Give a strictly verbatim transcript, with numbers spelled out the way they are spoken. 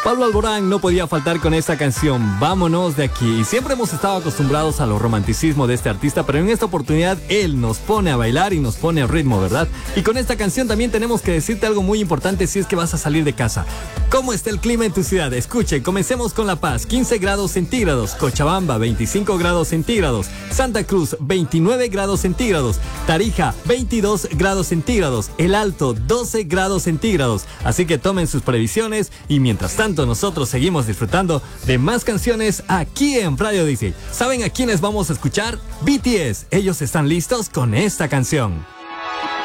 Pablo Alborán no podía faltar con esta canción, Vámonos de aquí. Y siempre hemos estado acostumbrados a lo romanticismo de este artista, pero en esta oportunidad él nos pone a bailar y nos pone a ritmo, ¿verdad? Y con esta canción también tenemos que decirte algo muy importante si es que vas a salir de casa. ¿Cómo está el clima en tu ciudad? Escuche, comencemos con La Paz, quince grados centígrados, Cochabamba, veinticinco grados centígrados, Santa Cruz, veintinueve grados centígrados, Tarija, veintidós grados centígrados, El Alto, doce grados centígrados. Así que tomen sus previsiones y mientras tanto nosotros seguimos disfrutando de más canciones aquí en Radio D J. ¿Saben a quiénes vamos a escuchar? B T S. Ellos están listos con esta canción.